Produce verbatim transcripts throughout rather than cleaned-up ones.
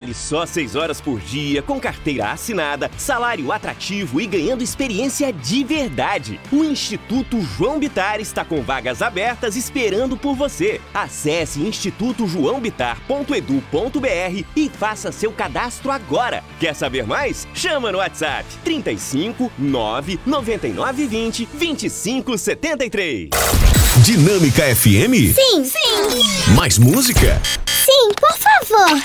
Trabalhe só seis horas por dia, com carteira assinada, salário atrativo e ganhando experiência de verdade. O Instituto João Bittar está com vagas abertas esperando por você. Acesse instituto joão bittar ponto edu ponto br e faça seu cadastro agora. Quer saber mais? Chama no WhatsApp trinta e cinco, nove, noventa e nove, vinte, vinte e cinco, setenta e três. Dinâmica F M? Sim, sim. Mais música? Sim, por favor.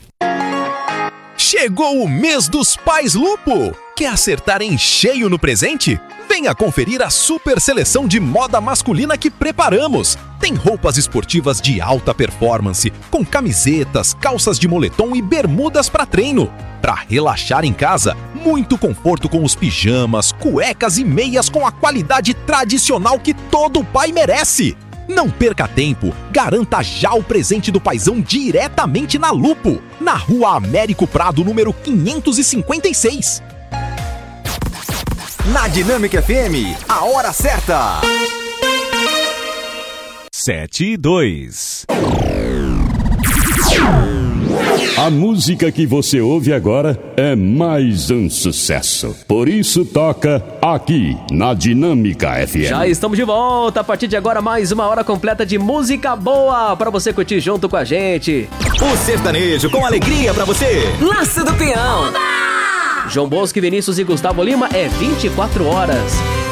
Chegou o mês dos pais Lupo. Quer acertar em cheio no presente? Venha conferir a super seleção de moda masculina que preparamos. Tem roupas esportivas de alta performance, com camisetas, calças de moletom e bermudas para treino. Para relaxar em casa, muito conforto com os pijamas, cuecas e meias com a qualidade tradicional que todo pai merece. Não perca tempo, garanta já o presente do paizão diretamente na Lupo, na Rua Américo Prado, número quinhentos e cinquenta e seis. Na Dinâmica F M, a hora certa. Sete e dois. A música que você ouve agora é mais um sucesso. Por isso toca aqui na Dinâmica F M. Já estamos de volta. A partir de agora, mais uma hora completa de música boa para você curtir junto com a gente. O sertanejo com alegria para você. Laço do Peão. Oba! João Bosco, Vinícius e Gustavo Lima é vinte e quatro horas.